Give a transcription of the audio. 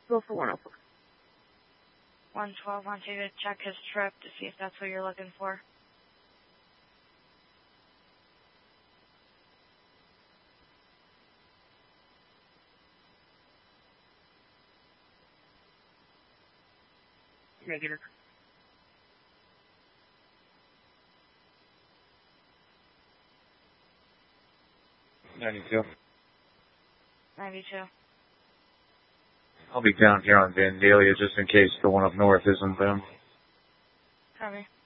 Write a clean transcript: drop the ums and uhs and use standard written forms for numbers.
Go for 104. 112 wants you to check his trip to see if that's what you're looking for. Negative. $92. 92. I'll be down here on Vandalia just in case the one up north isn't them. Copy.